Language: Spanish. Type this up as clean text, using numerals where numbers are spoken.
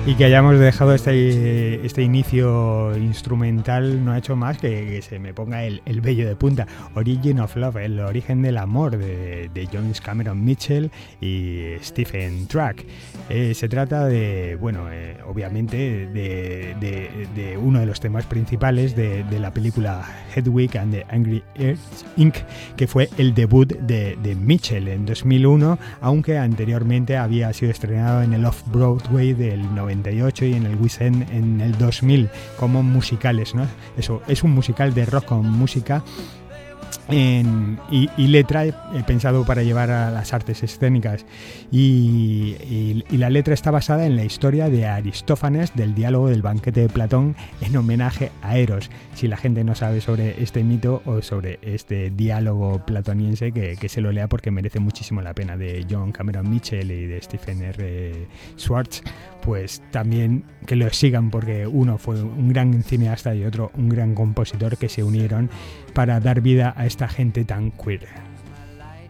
Y que hayamos dejado este inicio instrumental no ha hecho más que se me ponga el vello de punta. Origin of Love, el origen del amor de James Cameron Mitchell y Stephen Track. Se trata de, bueno, obviamente de uno de los temas principales de la película Hedwig and the Angry Earth Inc., que fue el debut de Mitchell en 2001, aunque anteriormente había sido estrenado en el Off-Broadway del 98 y en el West End en el 2000 como musicales, ¿no? Eso es un musical de rock con música y letra pensado para llevar a las artes escénicas y la letra está basada en la historia de Aristófanes del diálogo del banquete de Platón en homenaje a Eros. Si la gente no sabe sobre este mito o sobre este diálogo platoniense, que se lo lea porque merece muchísimo la pena, de John Cameron Mitchell y de Stephen R. Schwartz. Pues también que lo sigan, porque uno fue un gran cineasta y otro un gran compositor que se unieron para dar vida a esta gente tan queer.